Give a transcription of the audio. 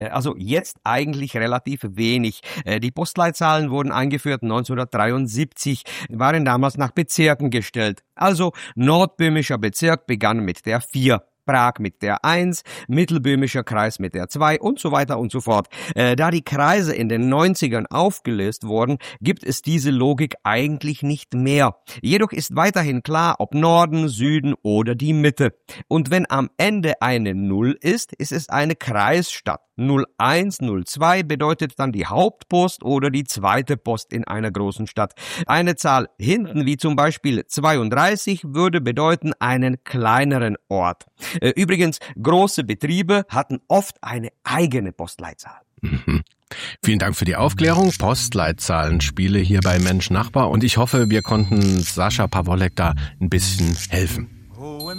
Also jetzt eigentlich relativ wenig. Die Postleitzahlen wurden eingeführt 1973, waren damals nach Bezirken gestellt. Also nordböhmischer Bezirk begann mit der 4. Prag mit der 1, Mittelböhmischer Kreis mit der 2 und so weiter und so fort. Da die Kreise in den 90ern aufgelöst wurden, gibt es diese Logik eigentlich nicht mehr. Jedoch ist weiterhin klar, ob Norden, Süden oder die Mitte. Und wenn am Ende eine 0 ist, ist es eine Kreisstadt. 01, 02 bedeutet dann die Hauptpost oder die zweite Post in einer großen Stadt. Eine Zahl hinten, wie zum Beispiel 32, würde bedeuten einen kleineren Ort. Übrigens, große Betriebe hatten oft eine eigene Postleitzahl. Mhm. Vielen Dank für die Aufklärung. Postleitzahlenspiele hier bei Mensch Nachbar. Und ich hoffe, wir konnten Sascha Pawolek da ein bisschen helfen.